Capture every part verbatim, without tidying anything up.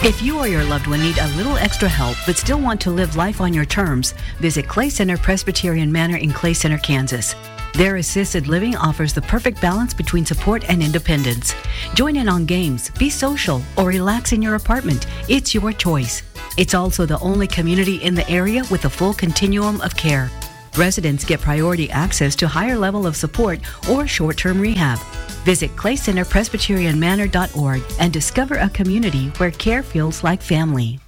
If you or your loved one need a little extra help but still want to live life on your terms, visit Clay Center Presbyterian Manor in Clay Center, Kansas. Their assisted living offers the perfect balance between support and independence. Join in on games, be social, or relax in your apartment. It's your choice. It's also the only community in the area with a full continuum of care. Residents get priority access to higher level of support or short-term rehab. Visit clay center presbyterian manor dot org and discover a community where care feels like family.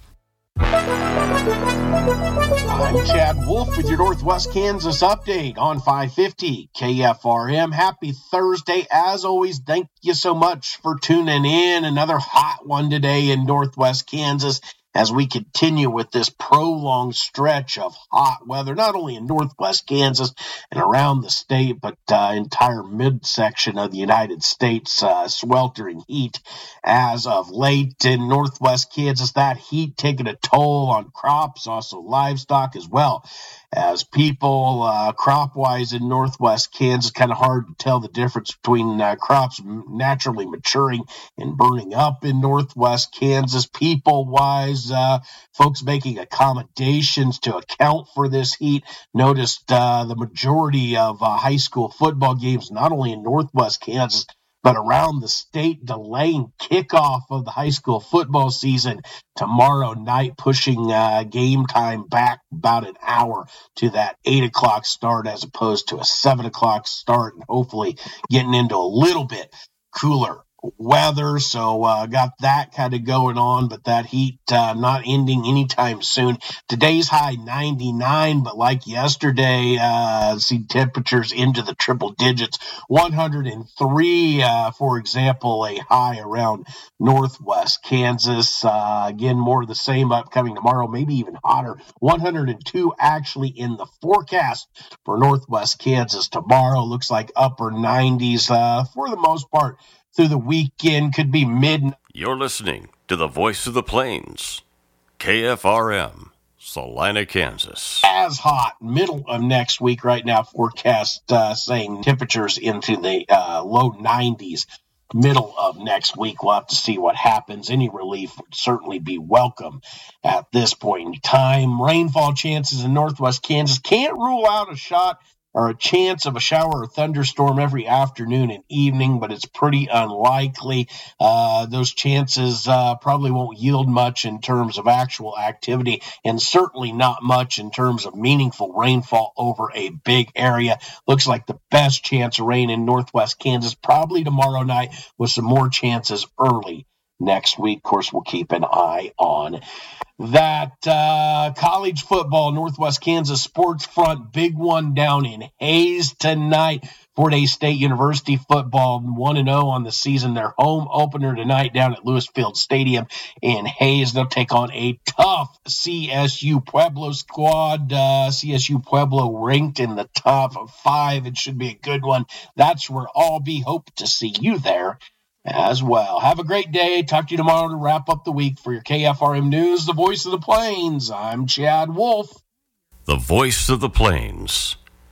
I'm Chad Wolf with your Northwest Kansas update on five fifty K F R M. Happy Thursday. As always, thank you so much for tuning in. Another hot one today in Northwest Kansas as we continue with this prolonged stretch of hot weather, not only in Northwest Kansas and around the state, but uh, entire midsection of the United States, uh, sweltering heat as of late in Northwest Kansas. That heat taking a toll on crops, also livestock as well. As people, uh, crop-wise in Northwest Kansas, kind of hard to tell the difference between uh, crops naturally maturing and burning up in Northwest Kansas. People-wise, uh, folks making accommodations to account for this heat. Noticed uh, the majority of uh, high school football games, not only in Northwest Kansas, but around the state, delaying kickoff of the high school football season tomorrow night, pushing uh, game time back about an hour to that eight o'clock start as opposed to a seven o'clock start, and hopefully getting into a little bit cooler weather. So uh, got that kind of going on, but that heat uh, not ending anytime soon. Today's high ninety-nine, but like yesterday, uh, see temperatures into the triple digits. one hundred three, uh, for example, a high around Northwest Kansas. Uh, again, more of the same upcoming tomorrow, maybe even hotter. one hundred two actually in the forecast for Northwest Kansas tomorrow. Looks like upper nineties uh, for the most part. Through the weekend, could be mid. You're listening to the Voice of the Plains, K F R M, Salina, Kansas. As hot, middle of next week right now, forecast uh, saying temperatures into the uh, low nineties. Middle of next week, we'll have to see what happens. Any relief would certainly be welcome at this point in time. Rainfall chances in Northwest Kansas. Can't rule out a shot or a chance of a shower or thunderstorm every afternoon and evening, but it's pretty unlikely. Uh, those chances uh, probably won't yield much in terms of actual activity, and certainly not much in terms of meaningful rainfall over a big area. Looks like the best chance of rain in Northwest Kansas probably tomorrow night, with some more chances early next week. Of course, we'll keep an eye on that. uh, college football, Northwest Kansas Sports Front, big one down in Hays tonight. Fort Hays State University football one and oh on the season. Their home opener tonight down at Lewis Field Stadium in Hays. They'll take on a tough C S U Pueblo squad. Uh, C S U Pueblo ranked in the top five. It should be a good one. That's where I'll be. Hope to see you there as well. Have a great day. Talk to you tomorrow to wrap up the week. For your K F R M News, the Voice of the Plains, I'm Chad Wolf. The Voice of the Plains,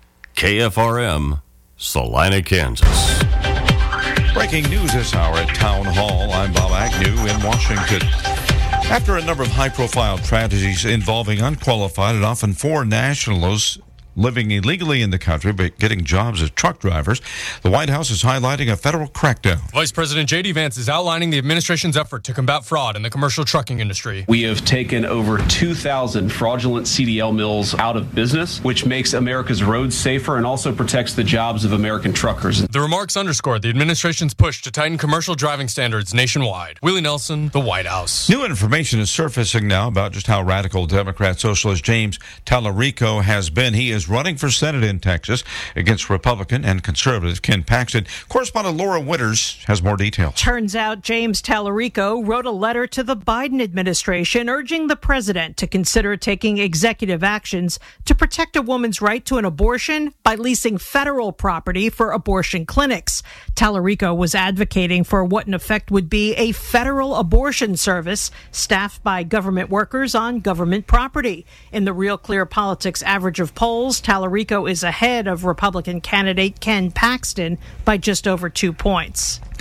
K F R M, Salina, Kansas. Breaking news this hour at Town Hall. I'm Bob Agnew in Washington. After a number of high-profile tragedies involving unqualified and often foreign nationals living illegally in the country but getting jobs as truck drivers, the White House is highlighting a federal crackdown. Vice President J D. Vance is outlining the administration's effort to combat fraud in the commercial trucking industry. We have taken over two thousand fraudulent C D L mills out of business, which makes America's roads safer and also protects the jobs of American truckers. The remarks underscore the administration's push to tighten commercial driving standards nationwide. Willie Nelson, the White House. New information is surfacing now about just how radical Democrat socialist James Tallarico has been. He is running for Senate in Texas against Republican and conservative Ken Paxton. Correspondent Laura Winters has more details. Turns out James Tallarico wrote a letter to the Biden administration urging the president to consider taking executive actions to protect a woman's right to an abortion by leasing federal property for abortion clinics. Tallarico was advocating for what in effect would be a federal abortion service staffed by government workers on government property. In the Real Clear Politics average of polls, Tallarico is ahead of Republican candidate Ken Paxton by just over two points.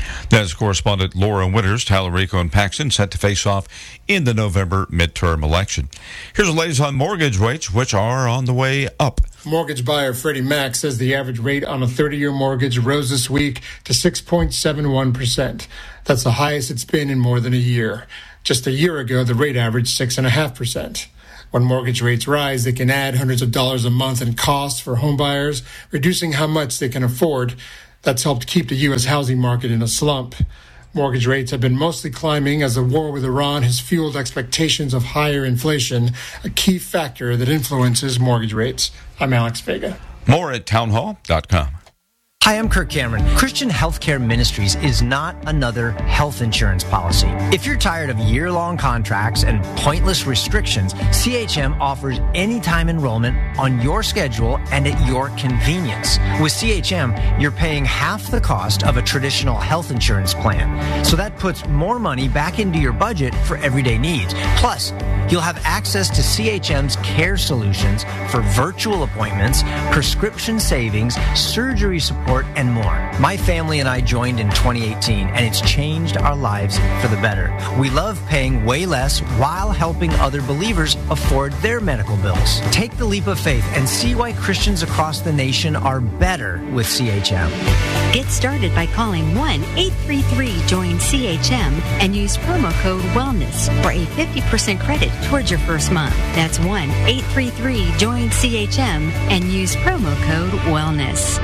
That's correspondent Laura Winters. Tallarico and Paxton set to face off in the November midterm election. Here's the latest on mortgage rates, which are on the way up. Mortgage buyer Freddie Mac says the average rate on a thirty-year mortgage rose this week to six point seven one percent. That's the highest it's been in more than a year. Just a year ago, the rate averaged six point five percent. When mortgage rates rise, they can add hundreds of dollars a month in costs for home buyers, reducing how much they can afford. That's helped keep the U S housing market in a slump. Mortgage rates have been mostly climbing as the war with Iran has fueled expectations of higher inflation, a key factor that influences mortgage rates. I'm Alex Vega. More at townhall dot com. Hi, I'm Kirk Cameron. Christian Healthcare Ministries is not another health insurance policy. If you're tired of year-long contracts and pointless restrictions, C H M offers anytime enrollment on your schedule and at your convenience. With C H M, you're paying half the cost of a traditional health insurance plan. So that puts more money back into your budget for everyday needs. Plus, you'll have access to C H M's care solutions for virtual appointments, prescription savings, surgery support, and more. My family and I joined in twenty eighteen, and it's changed our lives for the better. We love paying way less while helping other believers afford their medical bills. Take the leap of faith and see why Christians across the nation are better with C H M. Get started by calling one eight three three join C H M and use promo code WELLNESS for a fifty percent credit towards your first month. That's one eight three three join C H M and use promo code WELLNESS.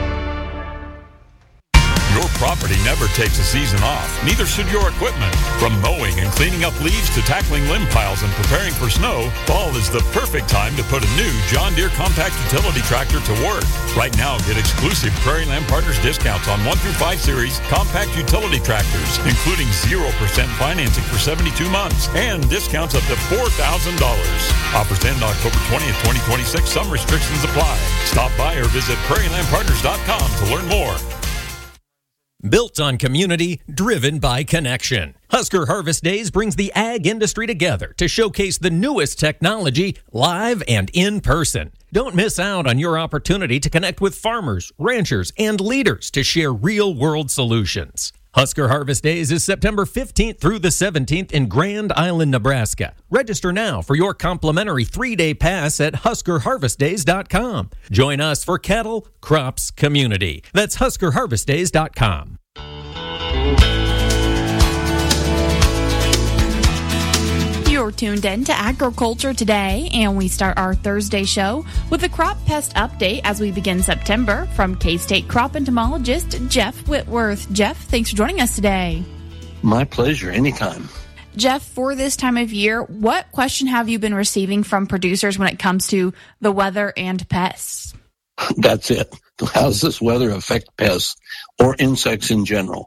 Your property never takes a season off. Neither should your equipment. From mowing and cleaning up leaves to tackling limb piles and preparing for snow, fall is the perfect time to put a new John Deere compact utility tractor to work. Right now, get exclusive Prairie Land Partners discounts on one through five series compact utility tractors, including zero percent financing for seventy-two months and discounts up to four thousand dollars. Offers end October twentieth, twenty twenty-six. Some restrictions apply. Stop by or visit prairie land partners dot com to learn more. Built on community, driven by connection. Husker Harvest Days brings the ag industry together to showcase the newest technology live and in person. Don't miss out on your opportunity to connect with farmers, ranchers, and leaders to share real-world solutions. Husker Harvest Days is September fifteenth through the seventeenth in Grand Island, Nebraska. Register now for your complimentary three-day pass at husker harvest days dot com. Join us for cattle, crops, community. That's husker harvest days dot com. You're tuned in to Agriculture Today, and we start our Thursday show with a crop pest update as we begin September from K-State crop entomologist Jeff Whitworth. Jeff, thanks for joining us today. My pleasure, anytime. Jeff, for this time of year, what question have you been receiving from producers when it comes to the weather and pests? That's it. How does this weather affect pests or insects in general?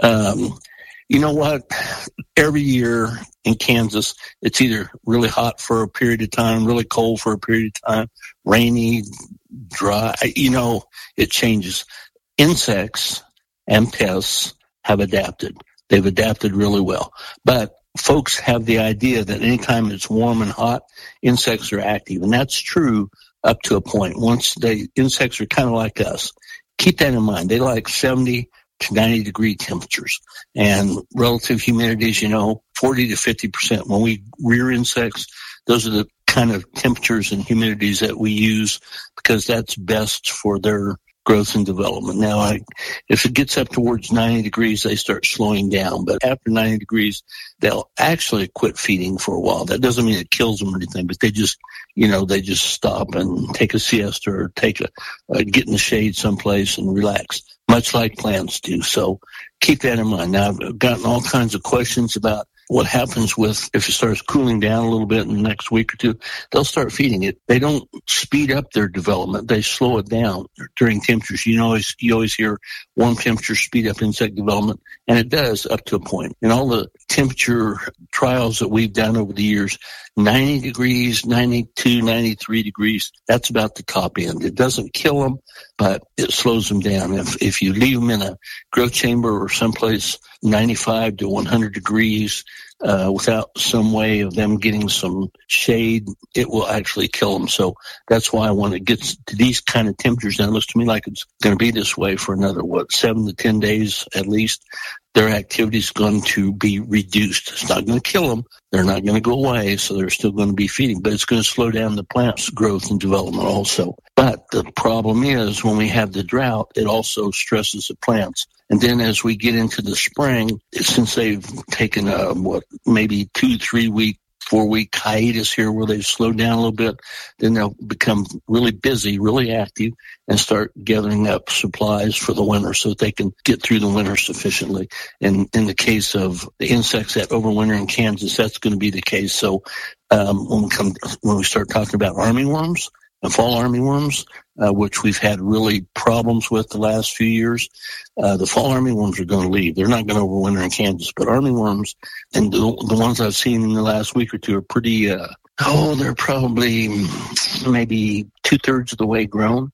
Um, you know what? Every year in Kansas, it's either really hot for a period of time, really cold for a period of time, rainy, dry. You know, it changes. Insects and pests have adapted. They've adapted really well. But folks have the idea that anytime it's warm and hot, insects are active. And that's true up to a point. Once they, insects are kind of like us. Keep that in mind. They like seventy to ninety degree temperatures and relative humidities, you know, forty to fifty percent. When we rear insects, those are the kind of temperatures and humidities that we use because that's best for their growth and development. Now, I, if it gets up towards ninety degrees, they start slowing down. But after ninety degrees, they'll actually quit feeding for a while. That doesn't mean it kills them or anything, but they just, you know, they just stop and take a siesta or take a, uh, get in the shade someplace and relax, much like plants do. So keep that in mind. Now, I've gotten all kinds of questions about what happens with if it starts cooling down a little bit in the next week or two. They'll start feeding it. They don't speed up their development. They slow it down during temperatures. You know, always, you always hear warm temperatures speed up insect development, and it does up to a point. In all the temperature trials that we've done over the years, ninety degrees, ninety-two, ninety-three degrees, that's about the top end. It doesn't kill them, but it slows them down. If if you leave them in a growth chamber or someplace ninety-five to one hundred degrees, uh, without some way of them getting some shade, it will actually kill them. So that's why when it gets to these kind of temperatures, and it looks to me like it's going to be this way for another, what, seven to ten days at least, their activity is going to be reduced. It's not going to kill them. They're not going to go away, so they're still going to be feeding, but it's going to slow down the plant's growth and development also. But the problem is when we have the drought, it also stresses the plants. And then as we get into the spring, since they've taken a, what, maybe two, three week, four week hiatus here where they've slowed down a little bit, then they'll become really busy, really active, and start gathering up supplies for the winter so that they can get through the winter sufficiently. And in the case of the insects that overwinter in Kansas, that's going to be the case. So um, when we come, when we start talking about armyworms and fall armyworms, uh, which we've had really problems with the last few years, uh, the fall armyworms are going to leave. They're not going to overwinter in Kansas, but armyworms, and the, the ones I've seen in the last week or two are pretty, uh, oh, they're probably maybe two-thirds of the way grown.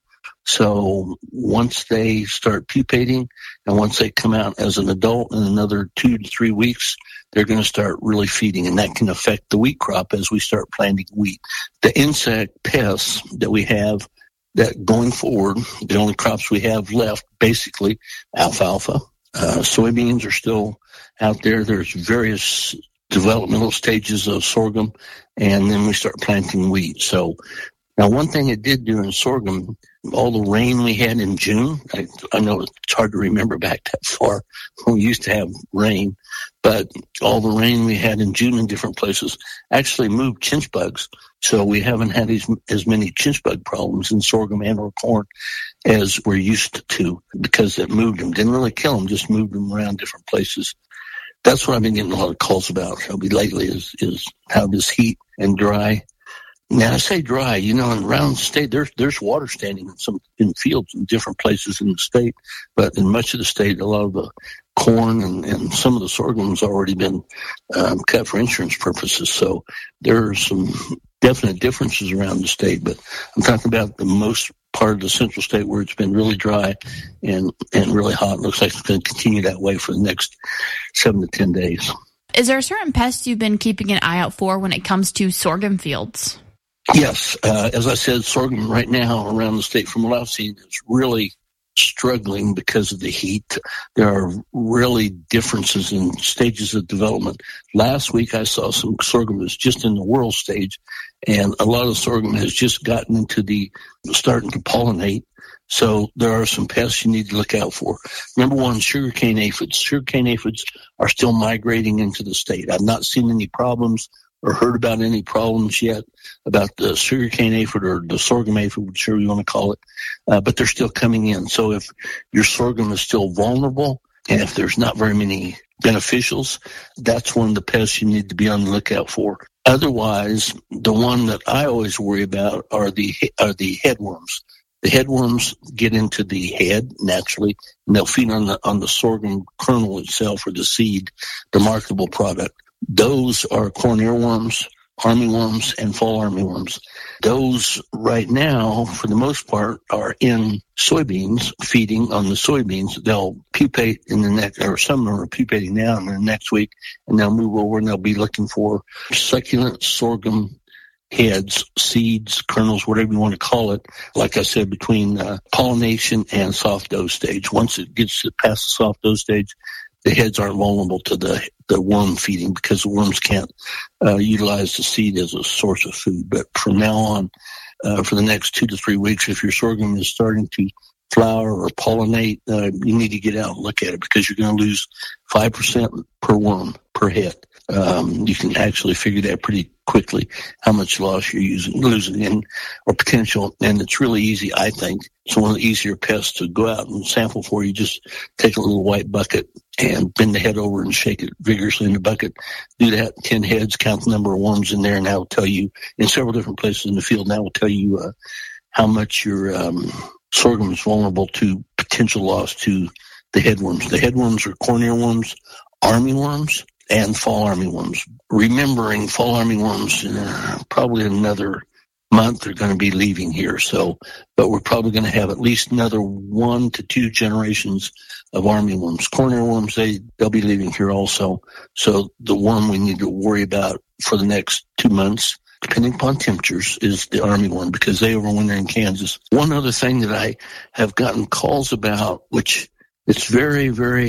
So once they start pupating and once they come out as an adult in another two to three weeks, they're going to start really feeding, and that can affect the wheat crop as we start planting wheat. The insect pests that we have that going forward, the only crops we have left, basically alfalfa, uh, soybeans are still out there. There's various developmental stages of sorghum, and then we start planting wheat. So now one thing it did do in sorghum, all the rain we had in June, I, I know it's hard to remember back that far when we used to have rain, but all the rain we had in June in different places actually moved chinch bugs. So we haven't had as, as many chinch bug problems in sorghum and or corn as we're used to because it moved them. Didn't really kill them, just moved them around different places. That's what I've been getting a lot of calls about, Shelby, lately is, is how this heat and dry. Now, I say dry, you know, around the state, there's, there's water standing in some in fields in different places in the state, but in much of the state, a lot of the corn and, and some of the sorghum has already been um, cut for insurance purposes. So there are some definite differences around the state, but I'm talking about the most part of the central state where it's been really dry and, and really hot. It looks like it's going to continue that way for the next seven to ten days. Is there a certain pest you've been keeping an eye out for when it comes to sorghum fields? Yes. Uh, as I said, sorghum right now around the state, from what I've seen, is really struggling because of the heat. There are really differences in stages of development. Last week, I saw some sorghum that's just in the whorl stage, and a lot of sorghum has just gotten into the starting to pollinate. So there are some pests you need to look out for. Number one, sugarcane aphids. Sugarcane aphids are still migrating into the state. I've not seen any problems or heard about any problems yet about the sugarcane aphid or the sorghum aphid, whichever you want to call it, uh, but they're still coming in. So if your sorghum is still vulnerable and if there's not very many beneficials, that's one of the pests you need to be on the lookout for. Otherwise, the one that I always worry about are the are the headworms. The headworms get into the head naturally, and they'll feed on the on the sorghum kernel itself or the seed, the marketable product. Those are corn earworms, armyworms, and fall armyworms. Those right now, for the most part, are in soybeans, feeding on the soybeans. They'll pupate in the next, or some of them are pupating now in the next week, and they'll move over and they'll be looking for succulent sorghum heads, seeds, kernels, whatever you want to call it. Like I said, between uh, pollination and soft dough stage. Once it gets past the soft dough stage, the heads aren't vulnerable to the, the worm feeding because the worms can't uh, utilize the seed as a source of food. But from now on, uh, for the next two to three weeks, if your sorghum is starting to flower or pollinate, uh, you need to get out and look at it because you're going to lose five percent per worm per head. Um, you can actually figure that pretty quickly how much loss you're using, losing in or potential. And it's really easy, I think. It's one of the easier pests to go out and sample for. You just take a little white bucket and bend the head over and shake it vigorously in the bucket. Do that, ten heads, count the number of worms in there, and that will tell you in several different places in the field. And that will tell you uh, how much your um, sorghum is vulnerable to potential loss to the headworms. The headworms are corn earworms, armyworms, and fall armyworms. Remembering fall armyworms, uh, probably another month they're going to be leaving here. So, but we're probably going to have at least another one to two generations of armyworms. Corn earworms, they they'll be leaving here also. So the one we need to worry about for the next two months, depending upon temperatures, is the armyworm because they overwinter in Kansas. One other thing that I have gotten calls about, which it's very, very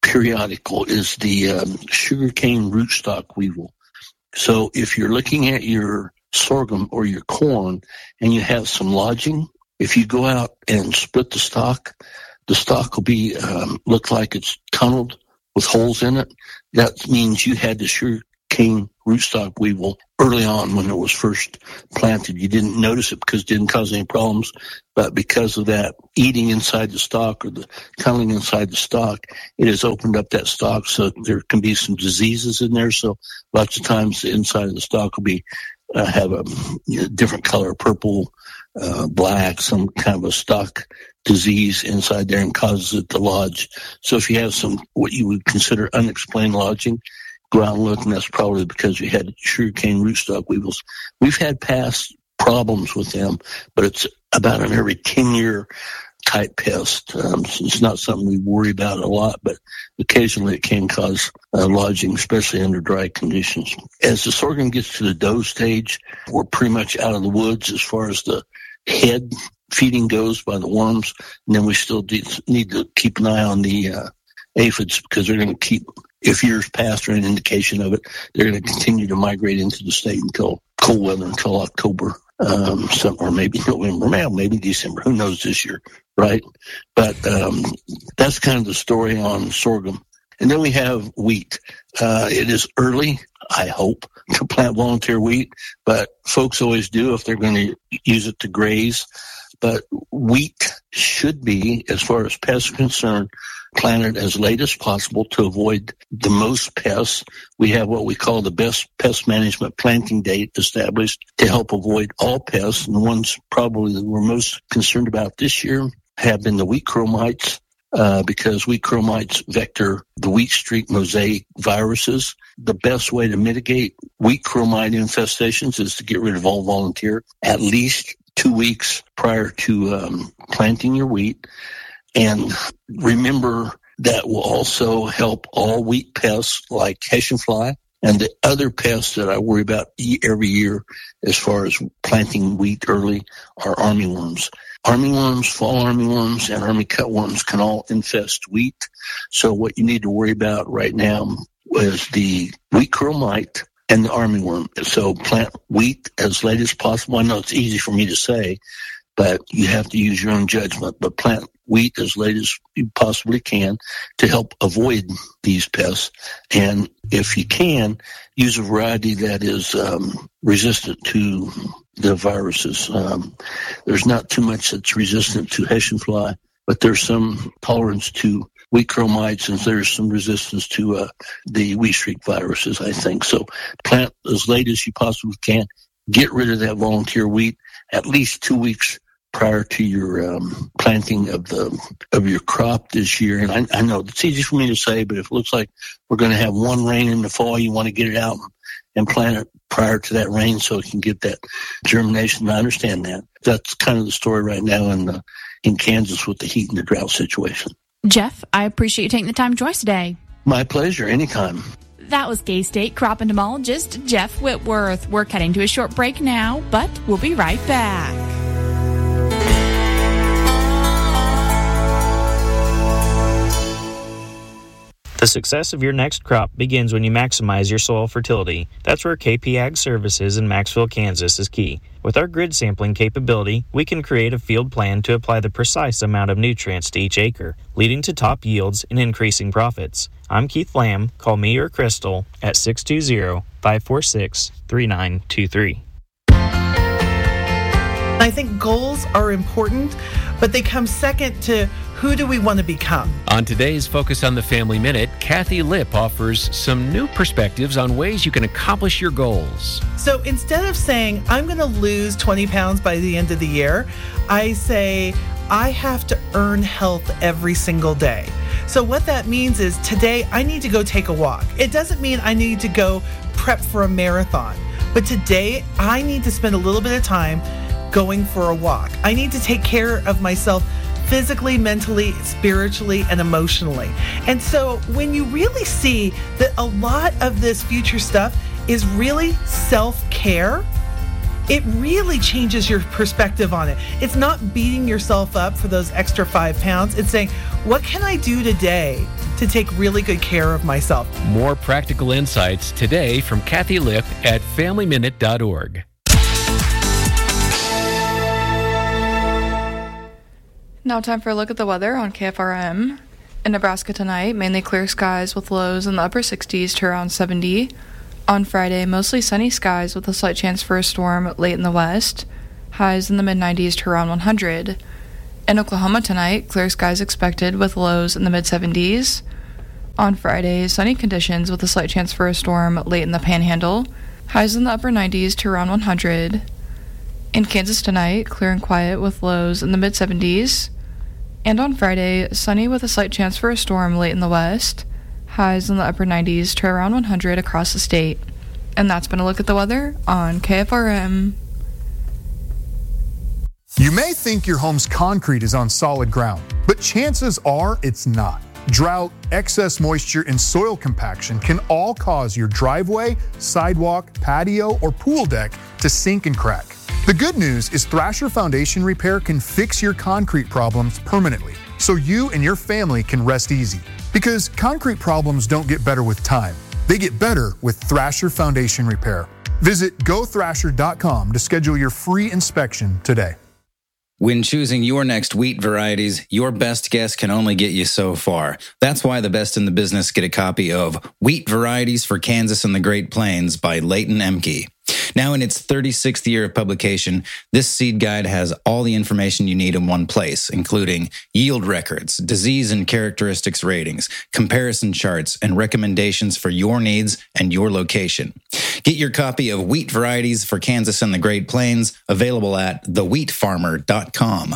periodical is the um, sugarcane rootstock weevil. So if you're looking at your sorghum or your corn and you have some lodging, if you go out and split the stalk, the stalk will be um, look like it's tunneled with holes in it. That means you had the sugarcane rootstock weevil early on when it was first planted. You didn't notice it because it didn't cause any problems, but because of that eating inside the stalk or the tunneling inside the stalk, it has opened up that stalk, so there can be some diseases in there. So lots of times the inside of the stalk will be uh, have a you know, different color, purple, uh, black, some kind of a stalk disease inside there and causes it to lodge. So if you have some what you would consider unexplained lodging, go out and look, and that's probably because we had sugarcane rootstock weevils. We've had past problems with them, but it's about an every ten-year type pest. Um, so it's not something we worry about a lot, but occasionally it can cause uh, lodging, especially under dry conditions. As the sorghum gets to the dough stage, we're pretty much out of the woods as far as the head feeding goes by the worms, and then we still need to keep an eye on the uh, aphids because they're going to keep, if years past are an indication of it, they're going to continue to migrate into the state until cold weather, until October, um, some, or maybe November, maybe December. Who knows this year, right? But um, that's kind of the story on sorghum. And then we have wheat. Uh, it is early, I hope, to plant volunteer wheat, but folks always do if they're going to use it to graze. But wheat should be, as far as pests are concerned, planted as late as possible to avoid the most pests. We have what we call the best pest management planting date established to help avoid all pests. And the ones probably that we're most concerned about this year have been the wheat crow mites, uh, because wheat crow mites vector the wheat streak mosaic viruses. The best way to mitigate wheat crow mite infestations is to get rid of all volunteer at least two weeks prior to um, planting your wheat. And remember, that will also help all wheat pests like Hessian fly and the other pests that I worry about every year as far as planting wheat early are armyworms. Armyworms, fall armyworms, and army cutworms can all infest wheat. So what you need to worry about right now is the wheat crow mite and the armyworm. So plant wheat as late as possible. I know it's easy for me to say, but you have to use your own judgment. But plant wheat as late as you possibly can to help avoid these pests. And if you can, use a variety that is um, resistant to the viruses. Um, there's not too much that's resistant to Hessian fly, but there's some tolerance to wheat crow mites, and there's some resistance to uh, the wheat streak viruses, I think. So plant as late as you possibly can. Get rid of that volunteer wheat at least two weeks prior to your um, planting of the of your crop this year. And I, I know it's easy for me to say, but if it looks like we're going to have one rain in the fall, you want to get it out and plant it prior to that rain so it can get that germination. I understand that. That's kind of the story right now in the, in Kansas with the heat and the drought situation. Jeff, I appreciate you taking the time to join us today. My pleasure, anytime. That was K-State crop entomologist Jeff Whitworth. We're cutting to a short break now, but we'll be right back. The success of your next crop begins when you maximize your soil fertility. That's where K P Ag Services in Maxville, Kansas is key. With our grid sampling capability, we can create a field plan to apply the precise amount of nutrients to each acre, leading to top yields and increasing profits. I'm Keith Lamb. Call me or Crystal at six two zero, five four six, three nine two three. I think goals are important, but they come second to who do we want to become? On today's Focus on the Family Minute, Kathy Lipp offers some new perspectives on ways you can accomplish your goals. So instead of saying, I'm going to lose twenty pounds by the end of the year, I say, I have to earn health every single day. So what that means is today I need to go take a walk. It doesn't mean I need to go prep for a marathon, but today I need to spend a little bit of time going for a walk. I need to take care of myself physically, mentally, spiritually, and emotionally. And so when you really see that a lot of this future stuff is really self-care, it really changes your perspective on it. It's not beating yourself up for those extra five pounds. It's saying, what can I do today to take really good care of myself? More practical insights today from Kathy Lipp at family minute dot org. Now time for a look at the weather on K F R M. In Nebraska tonight, mainly clear skies with lows in the upper sixties to around seventy. On Friday, mostly sunny skies with a slight chance for a storm late in the west. Highs in the mid nineties to around one hundred. In Oklahoma tonight, clear skies expected with lows in the mid seventies. On Friday, sunny conditions with a slight chance for a storm late in the Panhandle. Highs in the upper nineties to around one hundred. In Kansas tonight, clear and quiet with lows in the mid seventies. And on Friday, sunny with a slight chance for a storm late in the west. Highs in the upper nineties to around one hundred across the state. And that's been a look at the weather on K F R M. You may think your home's concrete is on solid ground, but chances are it's not. Drought, excess moisture, and soil compaction can all cause your driveway, sidewalk, patio, or pool deck to sink and crack. The good news is Thrasher Foundation Repair can fix your concrete problems permanently, so you and your family can rest easy. Because concrete problems don't get better with time. They get better with Thrasher Foundation Repair. Visit go thrasher dot com to schedule your free inspection today. When choosing your next wheat varieties, your best guess can only get you so far. That's why the best in the business get a copy of Wheat Varieties for Kansas and the Great Plains by Leighton Emke. Now in its thirty-sixth year of publication, this seed guide has all the information you need in one place, including yield records, disease and characteristics ratings, comparison charts, and recommendations for your needs and your location. Get your copy of Wheat Varieties for Kansas and the Great Plains, available at the wheat farmer dot com.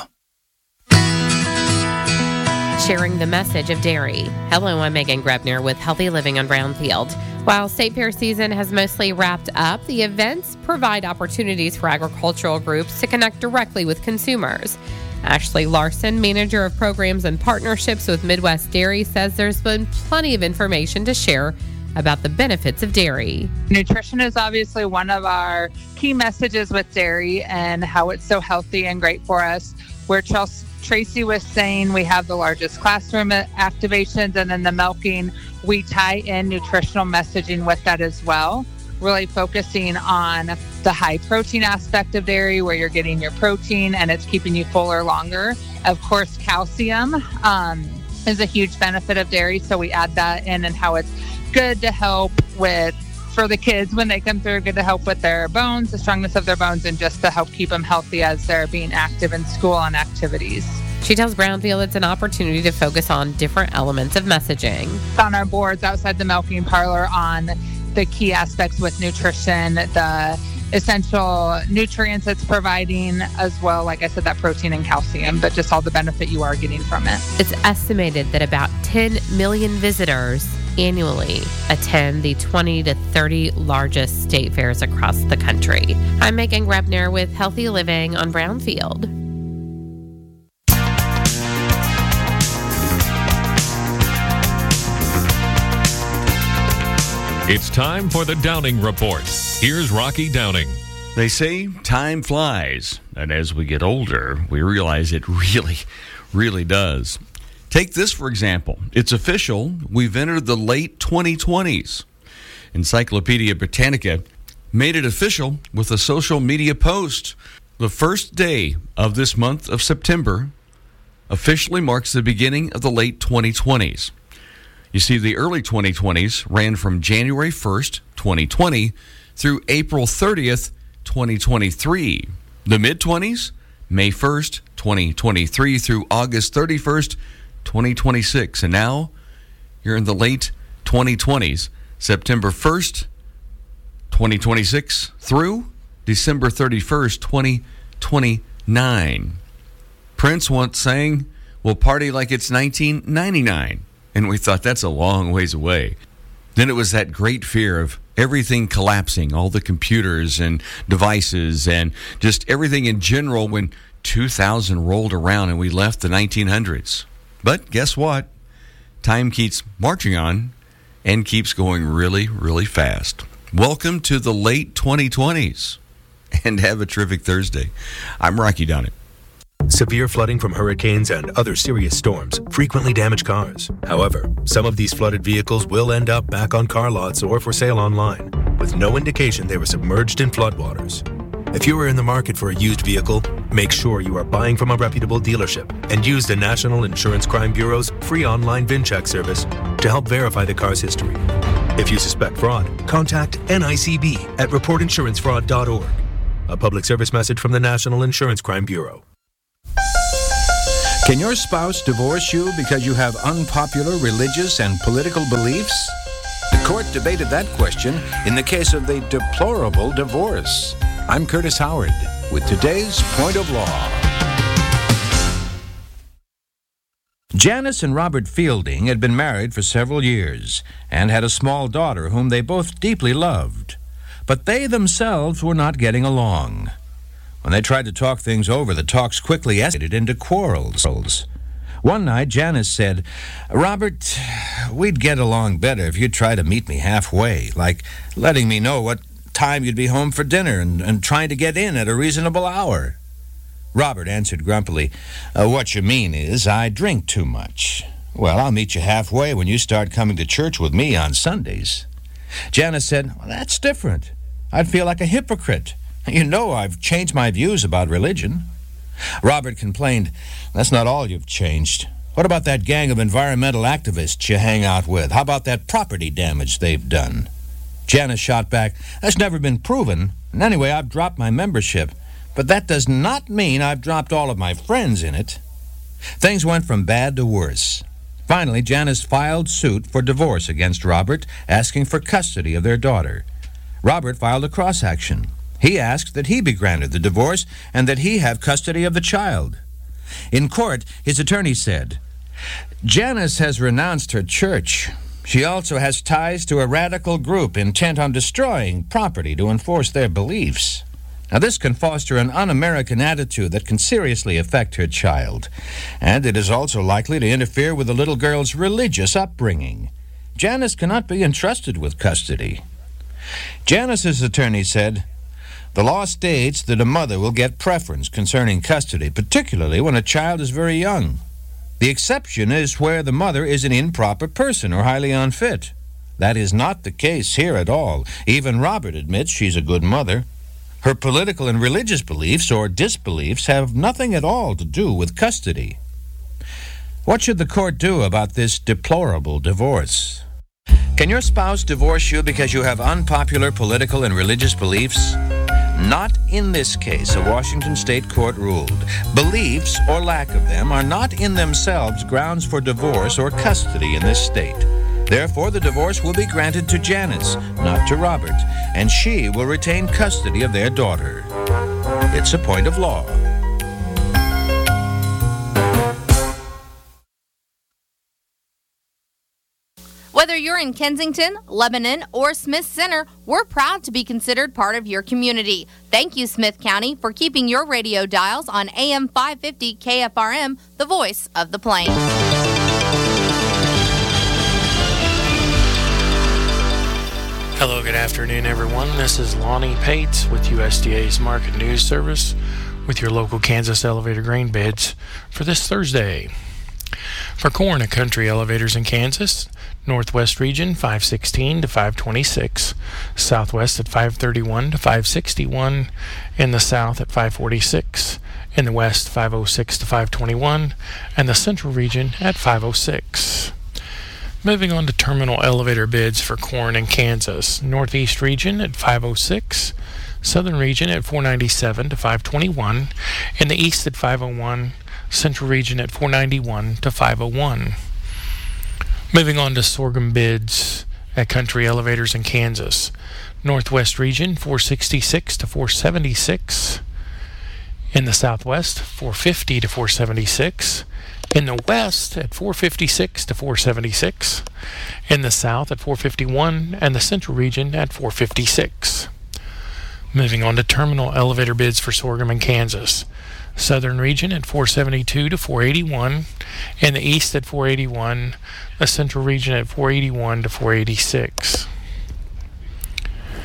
Sharing the message of dairy. Hello, I'm Megan Grebner with Healthy Living on Brownfield. While State Fair season has mostly wrapped up, the events provide opportunities for agricultural groups to connect directly with consumers. Ashley Larson, manager of programs and partnerships with Midwest Dairy, says there's been plenty of information to share about the benefits of dairy. Nutrition is obviously one of our key messages with dairy and how it's so healthy and great for us. Where Chelsea Tracy was saying we have the largest classroom activations, and then the milking, we tie in nutritional messaging with that as well, really focusing on the high protein aspect of dairy where you're getting your protein and it's keeping you fuller longer. Of course, calcium um, is a huge benefit of dairy, so we add that in, and how it's good to help with for the kids when they come through, good to help with their bones, the strongness of their bones, and just to help keep them healthy as they're being active in school and activities. She tells Brownfield it's an opportunity to focus on different elements of messaging. On our boards outside the milking parlor on the key aspects with nutrition, the essential nutrients it's providing, as well, like I said, that protein and calcium, but just all the benefit you are getting from it. It's estimated that about ten million visitors annually attend the twenty to thirty largest state fairs across the country. I'm Megan Grebner with Healthy Living on Brownfield. It's time for the Downing Report. Here's Rocky Downing. They say time flies, and as we get older, we realize it really, really does. Take this, for example. It's official. We've entered the late twenty twenties. Encyclopedia Britannica made it official with a social media post. The first day of this month of September officially marks the beginning of the late twenty twenties. You see, the early twenty twenties ran from January first, twenty twenty, through April thirtieth, twenty twenty-three. The mid-twenties, May first, twenty twenty-three, through August thirty-first, twenty twenty-six. And now you're in the late twenty twenties, September first, twenty twenty-six, through December thirty-first, twenty twenty-nine. Prince once sang, "We'll party like it's nineteen ninety-nine. And we thought that's a long ways away. Then it was that great fear of everything collapsing, all the computers and devices and just everything in general when two thousand rolled around and we left the nineteen hundreds. But guess what? Time keeps marching on and keeps going really, really fast. Welcome to the late twenty twenties. and have a terrific Thursday. I'm Rocky Downey. Severe flooding from hurricanes and other serious storms frequently damage cars. However, some of these flooded vehicles will end up back on car lots or for sale online, with no indication they were submerged in floodwaters. If you are in the market for a used vehicle, make sure you are buying from a reputable dealership and use the National Insurance Crime Bureau's free online VIN check service to help verify the car's history. If you suspect fraud, contact N I C B at report insurance fraud dot org. A public service message from the National Insurance Crime Bureau. Can your spouse divorce you because you have unpopular religious and political beliefs? The court debated that question in the case of the deplorable divorce. I'm Curtis Howard with today's Point of Law. Janice and Robert Fielding had been married for several years and had a small daughter whom they both deeply loved. But they themselves were not getting along. When they tried to talk things over, the talks quickly escalated into quarrels. One night, Janice said, "Robert, we'd get along better if you'd try to meet me halfway, like letting me know what time you'd be home for dinner and, and trying to get in at a reasonable hour." Robert answered grumpily, uh, "What you mean is I drink too much. Well, I'll meet you halfway when you start coming to church with me on Sundays." Janice said, "Well, that's different. I'd feel like a hypocrite. You know I've changed my views about religion." Robert complained, "That's not all you've changed. What about that gang of environmental activists you hang out with? How about that property damage they've done?" Janice shot back, "That's never been proven. And anyway, I've dropped my membership. But that does not mean I've dropped all of my friends in it." Things went from bad to worse. Finally, Janice filed suit for divorce against Robert, asking for custody of their daughter. Robert filed a cross-action. He asked that he be granted the divorce and that he have custody of the child. In court, his attorney said, "Janice has renounced her church. She also has ties to a radical group intent on destroying property to enforce their beliefs. Now, this can foster an un-American attitude that can seriously affect her child, and it is also likely to interfere with the little girl's religious upbringing. Janice cannot be entrusted with custody." Janice's attorney said, "The law states that a mother will get preference concerning custody, particularly when a child is very young. The exception is where the mother is an improper person or highly unfit. That is not the case here at all. Even Robert admits she's a good mother. Her political and religious beliefs or disbeliefs have nothing at all to do with custody." What should the court do about this deplorable divorce? Can your spouse divorce you because you have unpopular political and religious beliefs? Not in this case, a Washington state court ruled. Beliefs, or lack of them, are not in themselves grounds for divorce or custody in this state. Therefore, the divorce will be granted to Janice, not to Robert, and she will retain custody of their daughter. It's a point of law. Whether you're in Kensington, Lebanon, or Smith Center, we're proud to be considered part of your community. Thank you, Smith County, for keeping your radio dials on A M five fifty K F R M, the voice of the Plains. Hello, good afternoon, everyone. This is Lonnie Pates with U S D A's Market News Service with your local Kansas elevator grain bids for this Thursday. For corn and country elevators in Kansas, Northwest region five sixteen to five twenty-six, Southwest at five thirty-one to five sixty-one, in the South at five forty-six, in the West five oh six to five twenty-one, and the Central region at five oh six. Moving on to terminal elevator bids for corn in Kansas, Northeast region at five oh six, Southern region at four ninety-seven to five twenty-one, in the East at five oh one, Central region at four ninety-one to five oh one. Moving on to sorghum bids at country elevators in Kansas, Northwest region four sixty-six to four seventy-six, in the Southwest four fifty to four seventy-six, in the West at four fifty-six to four seventy-six, in the South at four fifty-one, and the Central region at four fifty-six. Moving on to terminal elevator bids for sorghum in Kansas, Southern region at four seventy-two to four eighty-one, in the East at four eighty-one, the Central region at four eighty-one to four eighty-six.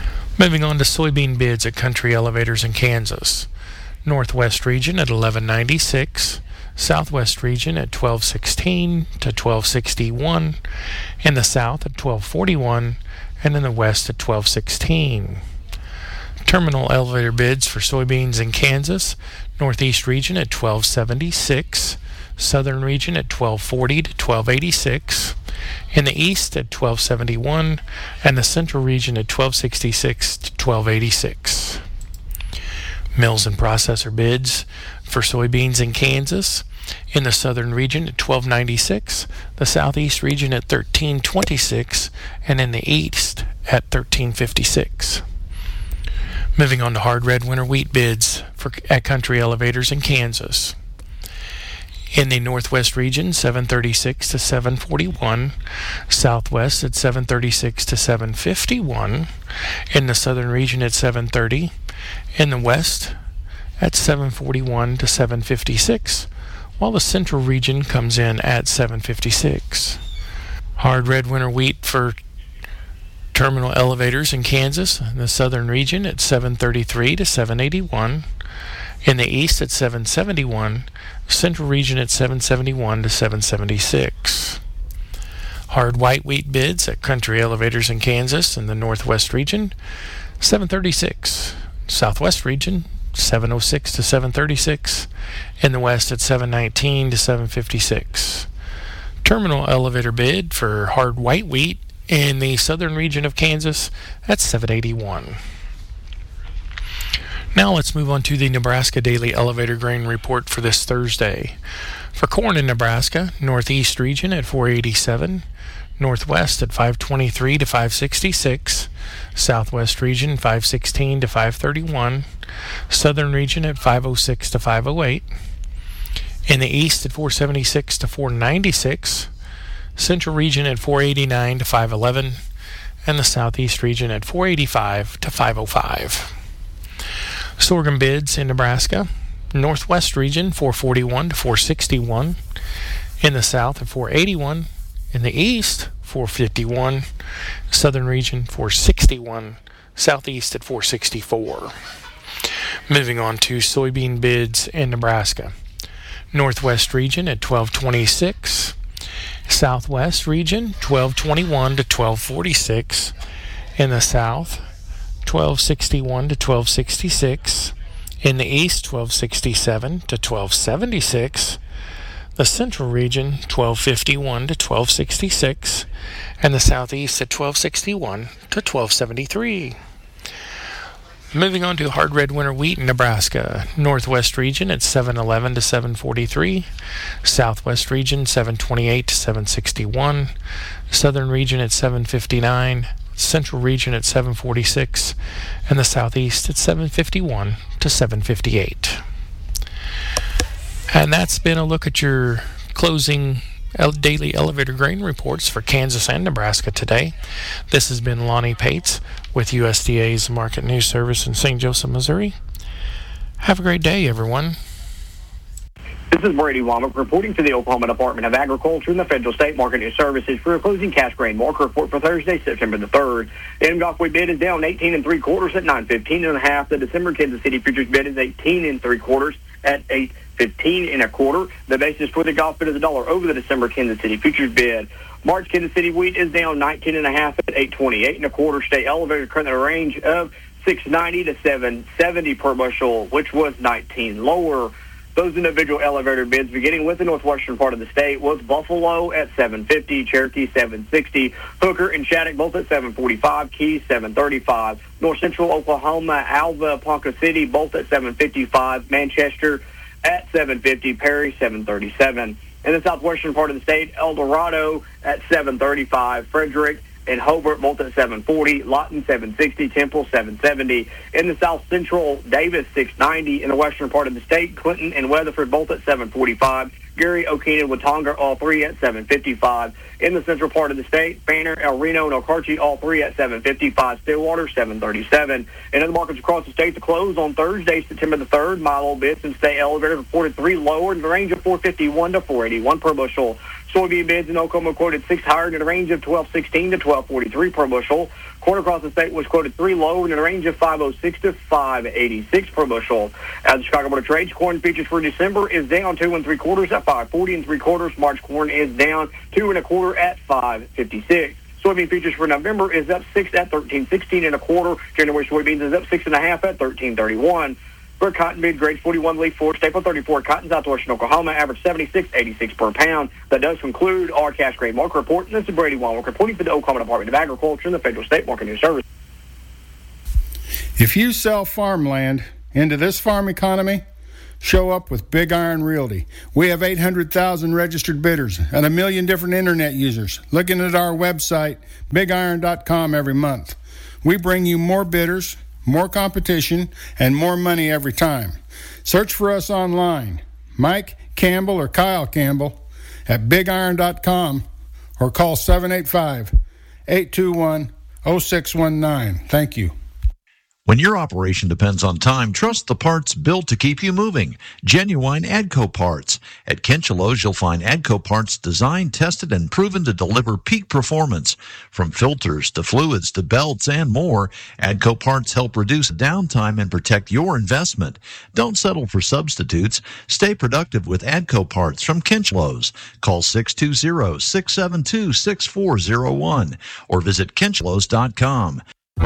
Moving on to soybean bids at Country Elevators in Kansas. Northwest region at eleven ninety-six, Southwest region at twelve sixteen to twelve sixty-one, in the South at twelve forty-one, and in the West at twelve sixteen. Terminal elevator bids for soybeans in Kansas, Northeast region at twelve seventy-six, Southern region at twelve forty to twelve eighty-six, in the East at twelve seventy-one, and the Central region at twelve sixty-six to twelve eighty-six. Mills and processor bids for soybeans in Kansas, in the Southern region at twelve ninety-six, the Southeast region at thirteen twenty-six, and in the East at thirteen fifty-six. Moving on to hard red winter wheat bids for at Country Elevators in Kansas. In the Northwest region, seven thirty-six to seven forty-one, Southwest at seven thirty-six to seven fifty-one, in the Southern region at seven thirty, in the West at seven forty-one to seven fifty-six, while the Central region comes in at seven fifty-six. Hard red winter wheat for terminal elevators in Kansas, in the Southern region at seven thirty-three to seven eighty-one, in the East at seven seventy-one, Central region at seven seventy-one to seven seventy-six. Hard white wheat bids at Country Elevators in Kansas, in the Northwest region, seven thirty-six, Southwest region seven oh six to seven thirty-six, in the West at seven nineteen to seven fifty-six. Terminal elevator bid for hard white wheat in the Southern region of Kansas at seven eighty-one. Now let's move on to the Nebraska Daily Elevator Grain Report for this Thursday. For corn in Nebraska, Northeast region at four eighty-seven, Northwest at five twenty-three to five sixty-six, Southwest region five sixteen to five thirty-one, Southern region at five oh six to five oh eight, in the East at four seventy-six to four ninety-six, Central region at four eighty-nine to five eleven, and the Southeast region at four eighty-five to five oh five. Sorghum bids in Nebraska, Northwest region four forty-one to four sixty-one, in the South at four eighty-one, in the East four fifty-one, Southern region four sixty-one, Southeast at four sixty-four. Moving on to soybean bids in Nebraska, Northwest region at twelve twenty-six, Southwest region twelve twenty-one to twelve forty-six, in the South twelve sixty-one to twelve sixty-six, in the East twelve sixty-seven to twelve seventy-six, the Central region twelve fifty-one to twelve sixty-six, and the Southeast at twelve sixty-one to twelve seventy-three. Moving on to hard red winter wheat in Nebraska, Northwest region at seven eleven to seven forty-three, Southwest region seven twenty-eight to seven sixty-one, Southern region at seven fifty-nine, Central region at seven forty-six, and the Southeast at seven fifty-one to seven fifty-eight. And that's been a look at your closing daily elevator grain reports for Kansas and Nebraska today. This has been Lonnie Pates with U S D A's Market News Service in Saint Joseph, Missouri. Have a great day, everyone. This is Brady Womack reporting to the Oklahoma Department of Agriculture and the Federal State Market News Services for a closing cash grain market report for Thursday, September the third. The M D O C wheat bid is down eighteen and three quarters at nine fifteen and a half. The December Kansas City futures bid is eighteen and three quarters at eight fifteen and a quarter. The basis for the Gulf bid is a dollar over the December Kansas City futures bid. March Kansas City wheat is down nineteen and a half at eight twenty-eight and a quarter. State elevator currently a range of six ninety to seven seventy per bushel, which was nineteen lower. Those individual elevator bids, beginning with the northwestern part of the state, was Buffalo at seven fifty, Cherokee seven sixty, Hooker and Shattuck both at seven forty-five, Keys seven thirty-five, North Central Oklahoma, Alva, Ponca City both at seven fifty-five, Manchester at seven fifty, Perry seven thirty-seven. In the southwestern part of the state, El Dorado at seven thirty-five, Frederick and Hobart both at seven forty, Lawton seven sixty, Temple seven seventy. In the south central, Davis six ninety. In the western part of the state, Clinton and Weatherford both at seven forty-five, Gary, O'Keen, and Watonga all three at seven fifty-five. In the central part of the state, Banner, El Reno, and Okarche all three at seven fifty-five, Stillwater seven thirty-seven. And in the markets across the state to close on Thursday, September the third, Milo Bits and State Elevator reported three lower in the range of four fifty-one to four eighty-one per bushel. Soybean bids in Oklahoma quoted six higher in a range of twelve sixteen to twelve forty-three per bushel. Corn across the state was quoted three lower in a range of five oh six to five eighty-six per bushel. As the Chicago Board of Trade, corn futures for December is down two and three quarters at five forty and three quarters. March corn is down two and a quarter at five fifty-six. Soybean futures for November is up six at thirteen sixteen and a quarter. January soybeans is up six and a half at thirteen thirty-one. For cotton mid grade forty-one leaf four, staple thirty-four, cotton southwestern Oklahoma, average seventy-six eighty-six per pound. That does conclude our cash grade market report. And this is Brady Wallach reporting for the Oklahoma Department of Agriculture and the Federal State Market News Service. If you sell farmland into this farm economy, show up with Big Iron Realty. We have eight hundred thousand registered bidders and a million different internet users looking at our website, big iron dot com, every month. We bring you more bidders, more competition, and more money every time. Search for us online, Mike Campbell or Kyle Campbell at big iron dot com, or call seven eight five, eight two one, oh six one nine. Thank you. When your operation depends on time, trust the parts built to keep you moving. Genuine AGCO parts. At Kinchelo's, you'll find AGCO parts designed, tested, and proven to deliver peak performance. From filters to fluids to belts and more, AGCO parts help reduce downtime and protect your investment. Don't settle for substitutes. Stay productive with AGCO parts from Kinchelo's. Call six two zero, six seven two, six four zero one or visit kinchelos dot com.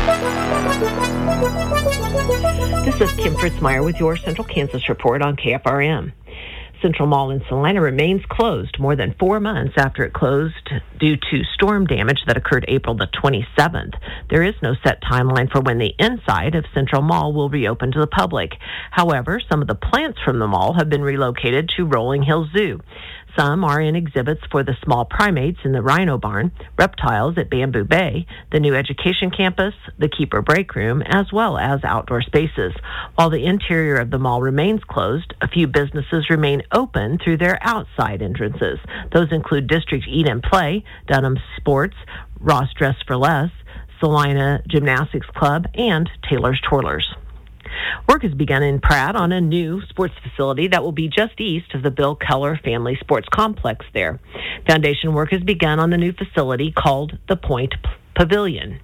This is Kim Fritzmeyer with your Central Kansas Report on K F R M. Central Mall in Salina remains closed more than four months after it closed due to storm damage that occurred April the twenty-seventh. There is no set timeline for when the inside of Central Mall will reopen to the public. However, some of the plants from the mall have been relocated to Rolling Hills Zoo. Some are in exhibits for the small primates in the Rhino Barn, reptiles at Bamboo Bay, the new education campus, the Keeper Break Room, as well as outdoor spaces. While the interior of the mall remains closed, a few businesses remain open through their outside entrances. Those include District Eat and Play, Dunham Sports, Ross Dress for Less, Salina Gymnastics Club, and Taylor's Twirlers. Work has begun in Pratt on a new sports facility that will be just east of the Bill Keller Family Sports Complex there. Foundation work has begun on the new facility called the Point Pavilion.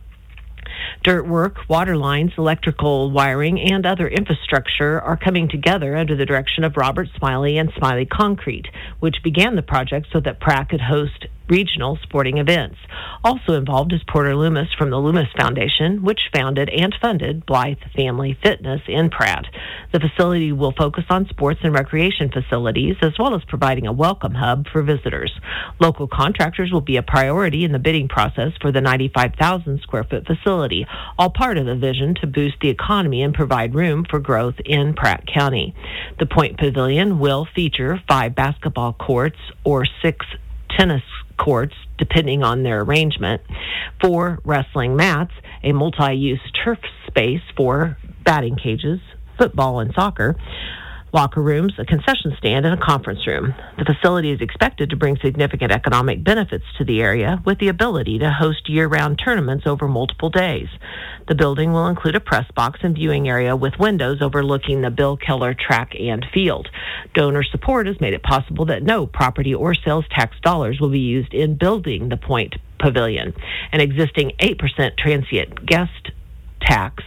Dirt work, water lines, electrical wiring, and other infrastructure are coming together under the direction of Robert Smiley and Smiley Concrete, which began the project so that Pratt could host regional sporting events. Also involved is Porter Loomis from the Loomis Foundation, which founded and funded Blythe Family Fitness in Pratt. The facility will focus on sports and recreation facilities, as well as providing a welcome hub for visitors. Local contractors will be a priority in the bidding process for the ninety-five thousand square foot facility, all part of the vision to boost the economy and provide room for growth in Pratt County. The Point Pavilion will feature five basketball courts or six tennis courts, depending on their arrangement, four wrestling mats, a multi-use turf space for batting cages, football and soccer, locker rooms, a concession stand, and a conference room. The facility is expected to bring significant economic benefits to the area with the ability to host year-round tournaments over multiple days. The building will include a press box and viewing area with windows overlooking the Bill Keller track and field. Donor support has made it possible that no property or sales tax dollars will be used in building the Point Pavilion. An existing eight percent transient guest tax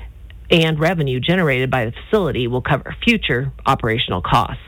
and revenue generated by the facility will cover future operational costs.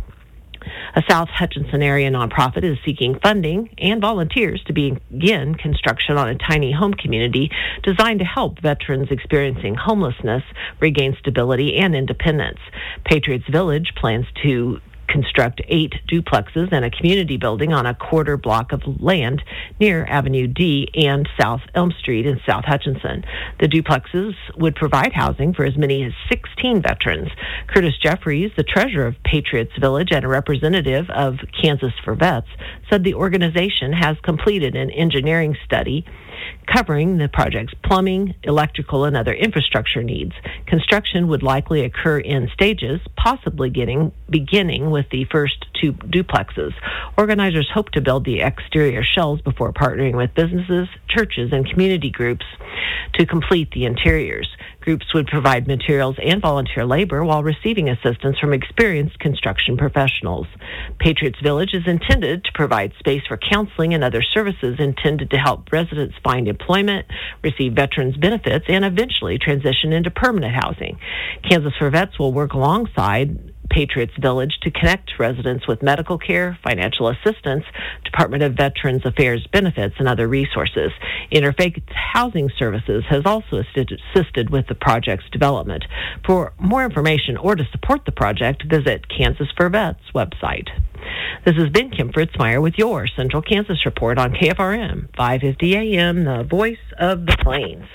A South Hutchinson area nonprofit is seeking funding and volunteers to begin construction on a tiny home community designed to help veterans experiencing homelessness regain stability and independence. Patriots Village plans to construct eight duplexes and a community building on a quarter block of land near Avenue D and South Elm Street in South Hutchinson. The duplexes would provide housing for as many as sixteen veterans. Curtis Jeffries, the treasurer of Patriots Village and a representative of Kansas for Vets, said the organization has completed an engineering study covering the project's plumbing, electrical, and other infrastructure needs. Construction would likely occur in stages, possibly getting, beginning with the first two duplexes. Organizers hope to build the exterior shells before partnering with businesses, churches, and community groups to complete the interiors. Groups would provide materials and volunteer labor while receiving assistance from experienced construction professionals. Patriots Village is intended to provide space for counseling and other services intended to help residents find employment, receive veterans benefits, and eventually transition into permanent housing. Kansas for Vets will work alongside Patriots Village to connect residents with medical care, financial assistance, Department of Veterans Affairs benefits, and other resources. Interfaith Housing Services has also assisted with the project's development. For more information or to support the project, visit Kansas for Vets website. This has been Kim Fritzmeyer with your Central Kansas Report on K F R M five fifty A M, the voice of the Plains.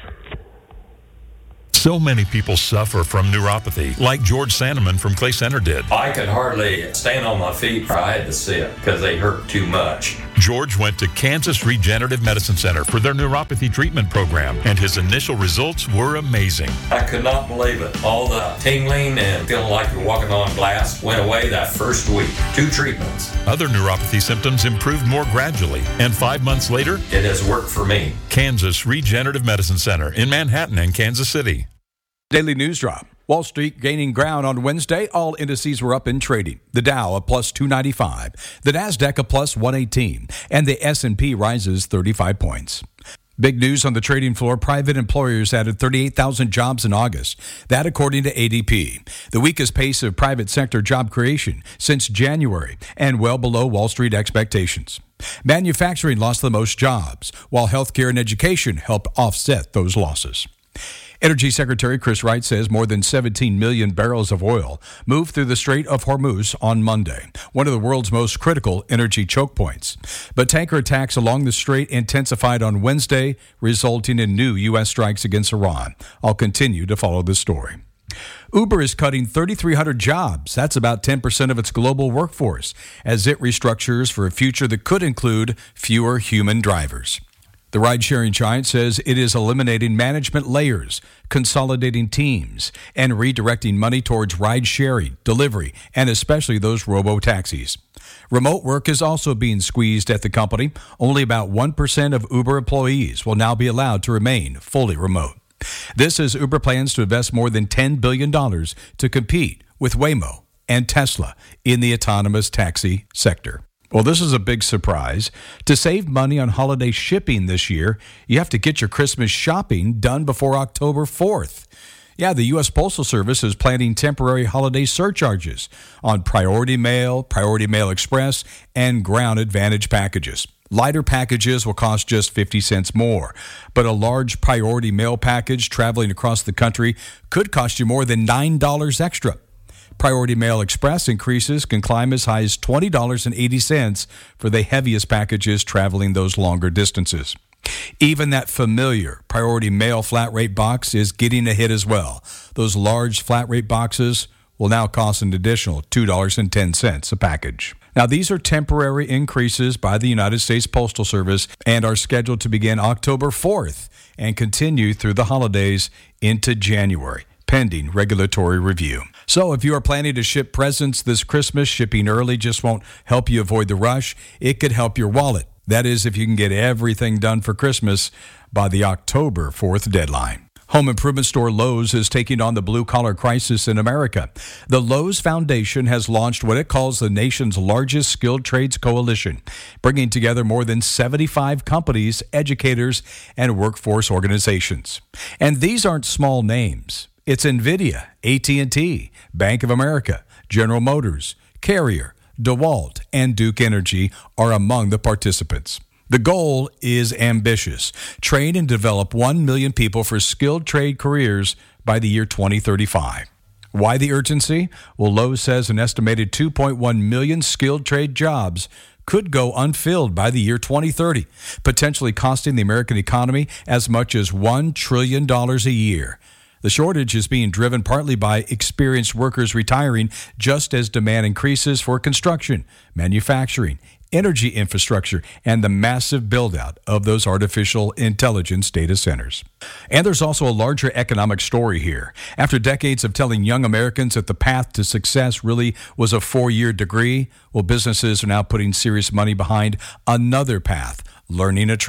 So many people suffer from neuropathy, like George Sandeman from Clay Center did. I could hardly stand on my feet. I had to sit because they hurt too much. George went to Kansas Regenerative Medicine Center for their neuropathy treatment program, and his initial results were amazing. I could not believe it. All the tingling and feeling like you're walking on glass went away that first week. Two treatments. Other neuropathy symptoms improved more gradually, and five months later, it has worked for me. Kansas Regenerative Medicine Center in Manhattan and Kansas City. Daily News Drop. Wall Street gaining ground on Wednesday. All indices were up in trading. The Dow a plus two ninety-five, the Nasdaq a plus one eighteen, and the S and P rises thirty-five points. Big news on the trading floor. Private employers added thirty-eight thousand jobs in August. That according to A D P. The weakest pace of private sector job creation since January and well below Wall Street expectations. Manufacturing lost the most jobs, while healthcare and education helped offset those losses. Energy Secretary Chris Wright says more than seventeen million barrels of oil moved through the Strait of Hormuz on Monday, one of the world's most critical energy choke points. But tanker attacks along the strait intensified on Wednesday, resulting in new U S strikes against Iran. I'll continue to follow this story. Uber is cutting thirty-three hundred jobs. That's about ten percent of its global workforce, as it restructures for a future that could include fewer human drivers. The ride-sharing giant says it is eliminating management layers, consolidating teams, and redirecting money towards ride-sharing, delivery, and especially those robo-taxis. Remote work is also being squeezed at the company. Only about one percent of Uber employees will now be allowed to remain fully remote. This as Uber plans to invest more than ten billion dollars to compete with Waymo and Tesla in the autonomous taxi sector. Well, this is a big surprise. To save money on holiday shipping this year, you have to get your Christmas shopping done before October fourth. Yeah, the U S Postal Service is planning temporary holiday surcharges on Priority Mail, Priority Mail Express, and Ground Advantage packages. Lighter packages will cost just fifty cents more, but a large Priority Mail package traveling across the country could cost you more than nine dollars extra. Priority Mail Express increases can climb as high as twenty dollars and eighty cents for the heaviest packages traveling those longer distances. Even that familiar Priority Mail flat rate box is getting a hit as well. Those large flat rate boxes will now cost an additional two dollars and ten cents a package. Now, these are temporary increases by the United States Postal Service and are scheduled to begin October fourth and continue through the holidays into January, pending regulatory review. So if you are planning to ship presents this Christmas, shipping early just won't help you avoid the rush. It could help your wallet. That is, if you can get everything done for Christmas by the October fourth deadline. Home improvement store Lowe's is taking on the blue-collar crisis in America. The Lowe's Foundation has launched what it calls the nation's largest skilled trades coalition, bringing together more than seventy-five companies, educators, and workforce organizations. And these aren't small names. It's NVIDIA, A T and T, Bank of America, General Motors, Carrier, DeWalt, and Duke Energy are among the participants. The goal is ambitious. Train and develop one million people for skilled trade careers by the year twenty thirty-five. Why the urgency? Well, Lowe's says an estimated two point one million skilled trade jobs could go unfilled by the year twenty thirty, potentially costing the American economy as much as one trillion dollars a year. The shortage is being driven partly by experienced workers retiring, just as demand increases for construction, manufacturing, energy infrastructure, and the massive build-out of those artificial intelligence data centers. And there's also a larger economic story here. After decades of telling young Americans that the path to success really was a four-year degree, well, businesses are now putting serious money behind another path, learning a trade.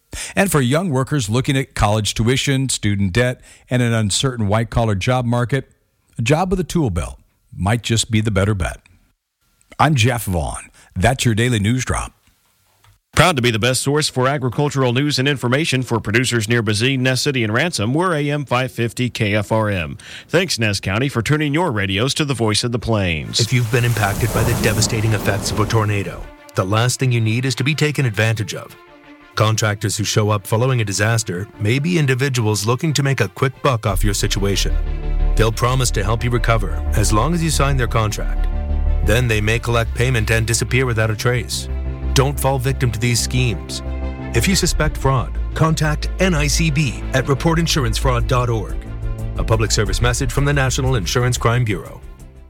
And for young workers looking at college tuition, student debt, and an uncertain white-collar job market, a job with a tool belt might just be the better bet. I'm Jeff Vaughn. That's your Daily News Drop. Proud to be the best source for agricultural news and information for producers near Bazine, Ness City, and Ransom. We're A M five fifty K F R M. Thanks, Ness County, for tuning your radios to the voice of the plains. If you've been impacted by the devastating effects of a tornado, the last thing you need is to be taken advantage of. Contractors who show up following a disaster may be individuals looking to make a quick buck off your situation. They'll promise to help you recover as long as you sign their contract. Then they may collect payment and disappear without a trace. Don't fall victim to these schemes. If you suspect fraud, contact N I C B at report insurance fraud dot org. A public service message from the National Insurance Crime Bureau.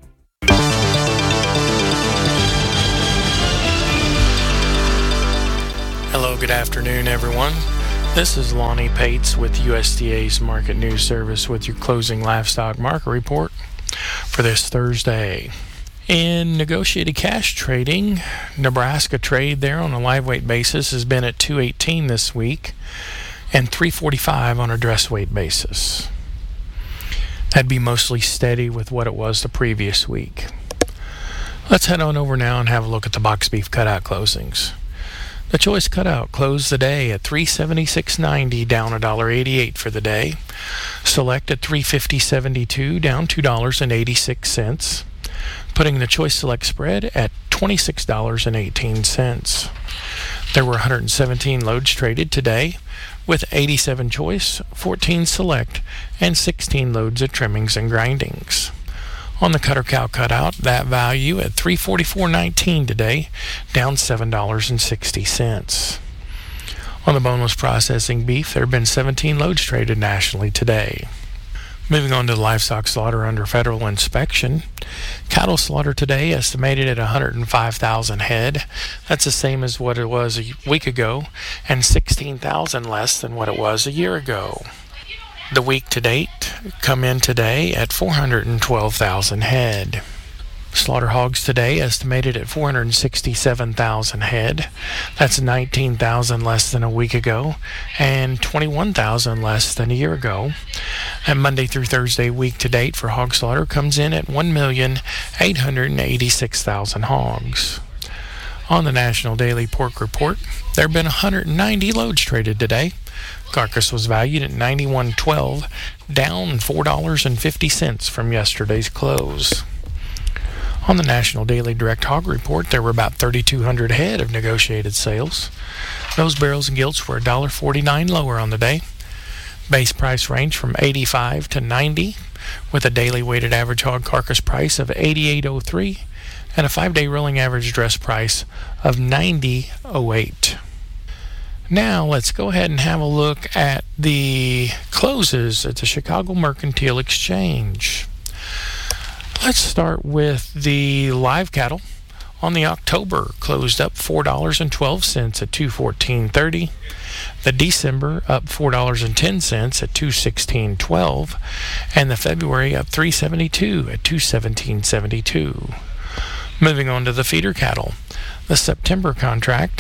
Hello, good afternoon, everyone. This is Lonnie Pates with U S D A's Market News Service with your closing livestock market report for this Thursday. In negotiated cash trading, Nebraska trade there on a live weight basis has been at two eighteen this week and three forty-five on a dress weight basis. That'd be mostly steady with what it was the previous week. Let's head on over now and have a look at the box beef cutout closings. The choice cutout closed the day at three seventy-six ninety, down one dollar eighty-eight for the day. Select at three fifty seventy-two, down two dollars and eighty-six cents. Putting the choice select spread at twenty-six dollars and eighteen cents. There were one hundred seventeen loads traded today, with eighty-seven choice, fourteen select, and sixteen loads of trimmings and grindings. On the cutter cow cutout, that value at three forty-four nineteen today, down seven dollars and sixty cents. On the boneless processing beef, there have been seventeen loads traded nationally today. Moving on to the livestock slaughter under federal inspection. Cattle slaughter today estimated at one hundred five thousand head. That's the same as what it was a week ago and sixteen thousand less than what it was a year ago. The week to date come in today at four hundred twelve thousand head. Slaughter hogs today estimated at four hundred sixty-seven thousand head. That's nineteen thousand less than a week ago and twenty-one thousand less than a year ago. And Monday through Thursday week to date for hog slaughter comes in at one million eight hundred eighty-six thousand hogs. On the National Daily Pork Report, there have been one hundred ninety loads traded today. Carcass was valued at ninety-one twelve, down four dollars and fifty cents from yesterday's close. On the National Daily Direct Hog Report, there were about thirty-two hundred head of negotiated sales. Those barrels and gilts were one dollar forty-nine lower on the day. Base price ranged from eighty-five to ninety, with a daily weighted average hog carcass price of eighty-eight oh three and a five-day rolling average dress price of ninety oh eight. Now let's go ahead and have a look at the closes at the Chicago Mercantile Exchange. Let's start with the live cattle. On the October, closed up four dollars and twelve cents at two fourteen thirty. The December up four dollars and ten cents at two sixteen twelve. And the February up three seventy-two at two seventeen seventy-two. Moving on to the feeder cattle. The September contract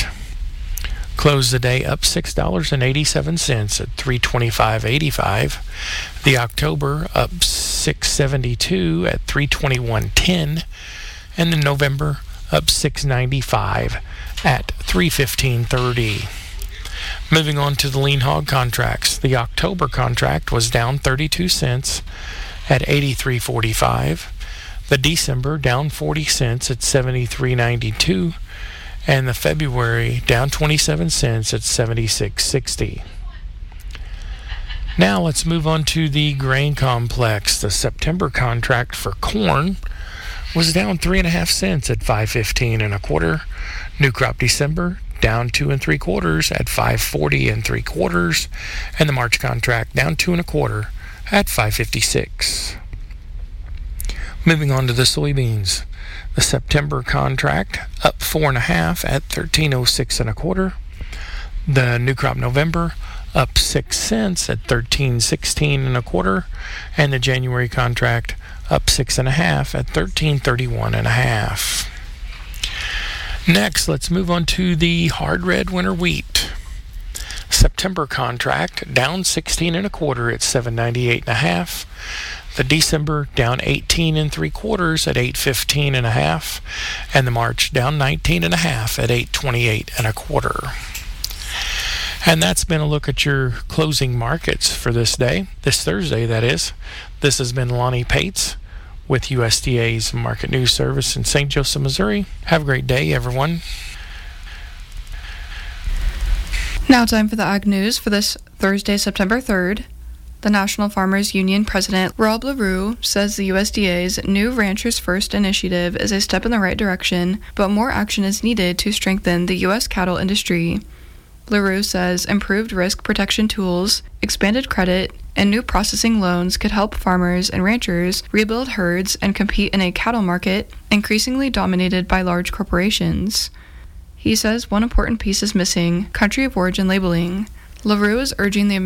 closed the day up six dollars and eighty-seven cents at three twenty-five eighty-five. The October up six seventy-two at three twenty-one ten, and the November up six ninety-five at three fifteen thirty. Moving on to the lean hog contracts. The October contract was down thirty-two cents at eighty-three forty-five. The December down forty cents at seventy-three ninety-two. And the February down twenty-seven cents at seventy-six sixty. Now let's move on to the grain complex. The September contract for corn was down three and a half cents at five fifteen and a quarter. New crop December down two and three quarters at five forty and three quarters, and the March contract down two and a quarter at five fifty-six. Moving on to the soybeans. The September contract up four and a half at thirteen oh six and a quarter. The new crop November up six cents at thirteen sixteen and a quarter, and the January contract up six and a half at thirteen thirty-one and a half. Next, let's move on to the hard red winter wheat. September contract down sixteen and a quarter at seven ninety-eight and a half. The December down eighteen and three quarters at eight fifteen and a half, and the March down nineteen and a half at eight twenty-eight and a quarter. And that's been a look at your closing markets for this day, this Thursday, that is. This has been Lonnie Pates with U S D A's Market News Service in Saint Joseph, Missouri. Have a great day, everyone. Now time for the Ag News for this Thursday, September third. The National Farmers Union President Rob LaRue says the U S D A's new Ranchers First initiative is a step in the right direction, but more action is needed to strengthen the U S cattle industry. LaRue says improved risk protection tools, expanded credit, and new processing loans could help farmers and ranchers rebuild herds and compete in a cattle market increasingly dominated by large corporations. He says one important piece is missing: country of origin labeling. LaRue is urging the